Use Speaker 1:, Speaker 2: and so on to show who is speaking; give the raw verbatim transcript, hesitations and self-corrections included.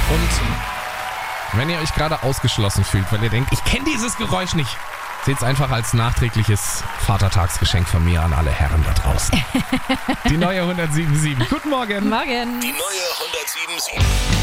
Speaker 1: Und wenn ihr euch gerade ausgeschlossen fühlt, weil ihr denkt, ich kenne dieses Geräusch nicht, seht's einfach als nachträgliches Vatertagsgeschenk von mir an alle Herren da draußen. Die neue hundertsieben Komma sieben. Guten Morgen.
Speaker 2: Morgen.
Speaker 3: Die neue hundertsieben Komma sieben.